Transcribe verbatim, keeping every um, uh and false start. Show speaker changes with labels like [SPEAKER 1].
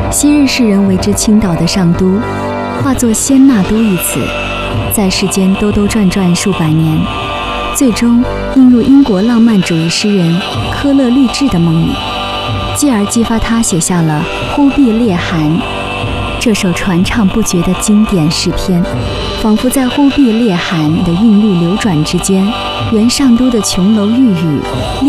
[SPEAKER 1] 昔日世人为之倾倒的上都，化作仙那都一词，在世间兜兜转转数百年，最终映入英国浪漫主义诗人科勒律治的梦里，继而激发他写下了《忽必烈汗》这首传唱不绝的经典诗篇。仿佛在忽必烈汗的韵律流转之间，原上都的琼楼玉宇